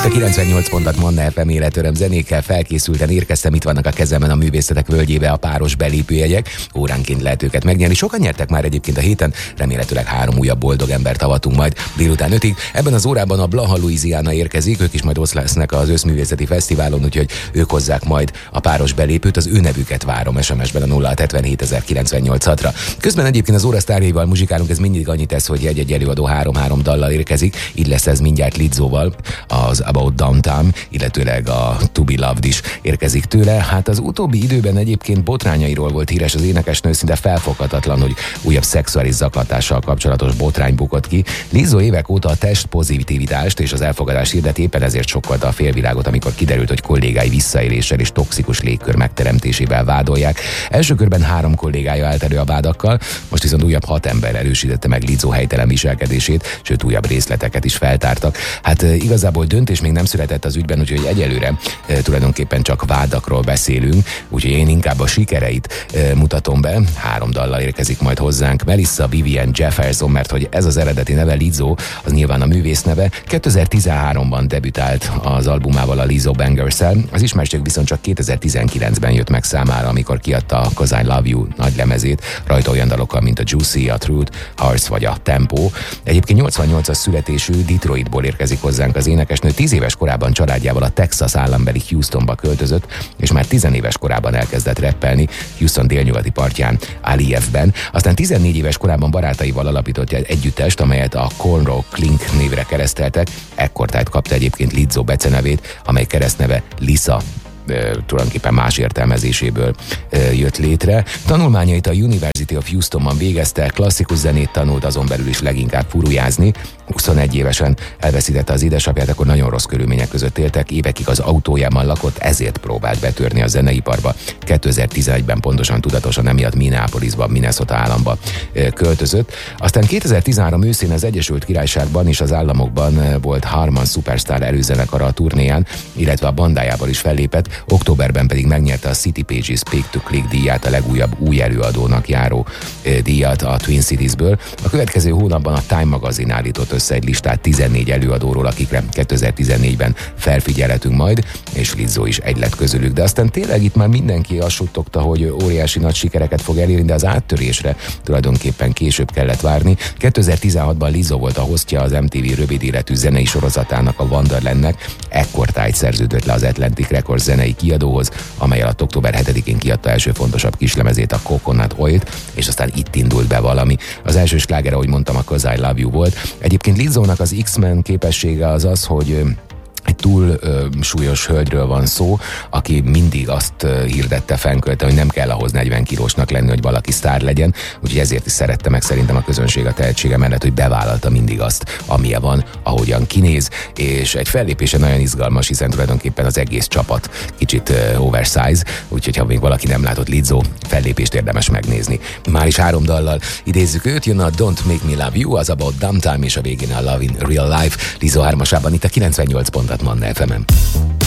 Itt a 98 pontat Manna FM életöröm zenékkel felkészülten érkeztem, itt vannak a kezemben a művészetek völgyébe a páros belépőjegyek. Óránként lehet őket megnyerni. Sokan nyertek már egyébként a héten, remélhetőleg 3 újabb boldog embert avatunk majd délután 5-ig. Ebben az órában a Blaha Louisiana érkezik, ők is majd ott lesznek az Összművészeti Fesztiválon, úgyhogy ők hozzák majd a páros belépőt. Az ő nevüket várom SMS-ben a 0677 Közben egyébként az óra sztárjaival muzsikálunk, ez mindig annyit tesz, hogy egy előadó 3-3 dallal érkezik. Így lesz ez mindjárt Lizzoval, az About Downtown, illetőleg a To Be Loved is érkezik tőle. Hát az utóbbi időben egyébként botrányairól volt híres az énekesnő, szinte felfoghatatlan, hogy újabb szexuális zaklatással kapcsolatos botrány bukott ki. Lizzo évek óta a testpozitivitást és az elfogadást hirdeti, éppen ezért sokkolta a félvilágot, amikor kiderült, hogy kollégái visszaéléssel és toxikus légkör megteremtésével vádolják. Első körben 3 kollégája állt elő a vádakkal, most viszont újabb 6 ember erősítette meg Lizzo helytelen viselkedését, sőt újabb részleteket is feltártak. Hát igazából döntés még nem született az ügyben, úgyhogy egyelőre tulajdonképpen csak vádakról beszélünk, úgyhogy én inkább a sikereit mutatom be. 3 dallal érkezik majd hozzánk. Melissa Vivian Jefferson, mert hogy ez az eredeti neve, Lizzo, az nyilván a művész neve. 2013-ban debütált az albumával, a Lizzo Bangers-szel. Az ismertség viszont csak 2019-ben jött meg számára, amikor kiadta a 'Cause I Love You nagy lemezét, rajta olyan dalokkal, mint a Juicy, a Truth, Hearts vagy a Tempo. Egyébként 88-as születésű, Detroitból érkezik hozzánk az énekesnő. 10 éves korában családjával a Texas állambeli Houstonba költözött, és már 10 éves korában elkezdett rappelni Houston délnyugati partján, Aliyevben. Aztán 14 éves korában barátaival alapított egy együttest, amelyet a Cornrow Klink névre kereszteltek. Ekkortájt kapta egyébként Lizzo becenevét, amely keresztneve Lisa, tulajdonképpen más értelmezéséből jött létre. Tanulmányait a University of Houstonban végezte, klasszikus zenét tanult, azon belül is leginkább furujázni. 21 évesen elveszítette az édesapját, akkor nagyon rossz körülmények között éltek, évekig az autójában lakott, ezért próbált betörni a zeneiparba. 2011-ben pontosan tudatosan emiatt Minneapolisban, Minnesota államba költözött. Aztán 2013 őszén az Egyesült Királyságban és az államokban volt Harman Superstar előzenekara a turnéján, illetve a bandájával is fellépett. Októberben pedig megnyerte a City Pages Pick to Click díját, a legújabb új előadónak járó díjat a Twin Cities-ből. A következő hónapban a Time magazin állított össze egy listát 14 előadóról, akikre 2014-ben felfigyelhetünk majd, és Lizzo is egy lett közülük. De aztán tényleg itt már mindenki azt suttogta, hogy óriási nagy sikereket fog elérni, de az áttörésre tulajdonképpen később kellett várni. 2016-ban Lizzo volt a hostja az MTV rövid életű zenei sorozatának, a Wonderlandnek. Ekkortájt szerződött le az Atlantic Records zenei kiadóhoz, amely alatt október 7-én kiadta első fontosabb kislemezét, a Coconut Oil-t, és aztán itt indult be valami. Az első sláger, ahogy mondtam, a 'Cause I Love You volt. Egyébként Lizzónak az X-Men képessége az az, hogy egy túl súlyos hölgyről van szó, aki mindig azt hirdette, fenkölte, hogy nem kell ahhoz 40 kilósnak lenni, hogy valaki sztár legyen, úgyhogy ezért is szerette meg szerintem a közönség a tehetsége mellett, hogy bevállalta mindig azt, amilyen van, ahogyan kinéz, és egy fellépése nagyon izgalmas, hiszen tulajdonképpen az egész csapat kicsit oversize, úgyhogy ha még valaki nem látott Lizzo fellépést, érdemes megnézni. Már is 3 dallal idézzük őt, jön a Don't Make Me Love You, az About Downtime, és a végén a Love in Real Life. Lizzo 3-asában itt a 98 pontat Manna FM-en.